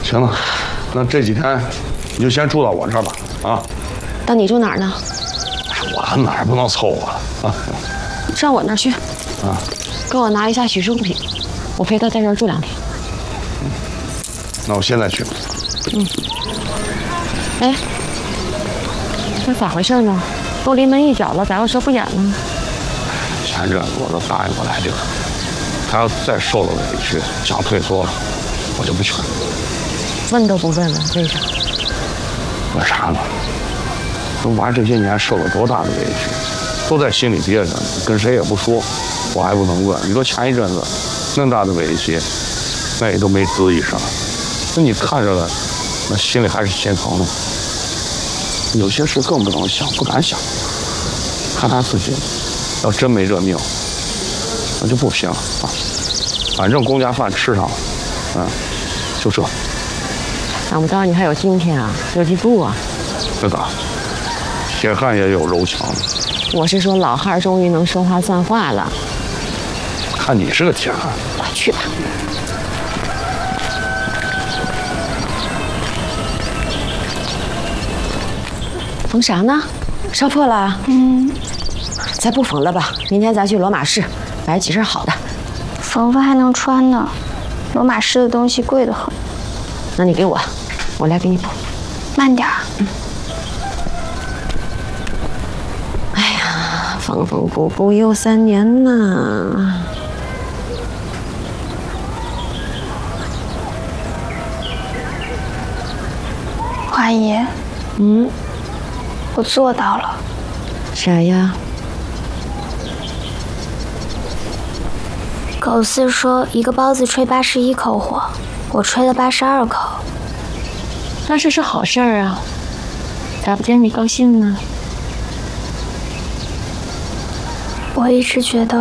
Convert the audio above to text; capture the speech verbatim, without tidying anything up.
行了，那这几天你就先住到我这儿吧，啊。 那你住哪儿呢？ 我哪儿不能凑合啊？ 上我那儿去。 啊。 给我拿一下许生品，我陪他在这儿住两天。 嗯。那我现在去。 嗯。哎，这咋回事呢？都临门一脚了，咋又说不演了？ 前阵子我都答应过来这个，他要再受了委屈，想退缩了，我就不去了。 问都不问了，为啥？ 为啥呢？都娃这些年受了多大的委屈，都在心里憋着呢，跟谁也不说，我还不能问。你说前一阵子那大的委屈，那也都没吱一声，那你看着了，那心里还是心疼的。有些事更不能想，不敢想。看他自己，要真没这命，那就不行啊。反正公家饭吃上了，嗯，就这。 想不到你还有今天啊，刘记住啊。 那咋？铁汉也有柔强的。 我是说老汉终于能说话算话了。 看你是个铁汉。 快去吧。缝啥呢？烧破了？嗯。再不缝了吧？明天咱去罗马市买几身好的。 缝缝还能穿呢，罗马市的东西贵得很。 那你给我，我来给你补。 慢点儿。嗯。 哎呀，缝缝补补又三年呢。 华姨。 嗯。 我做到了。 啥呀？ 狗四说一个包子吹八十一口火，我吹了八十二口。 那这是好事儿啊，咋不见你高兴呢？ 我一直觉得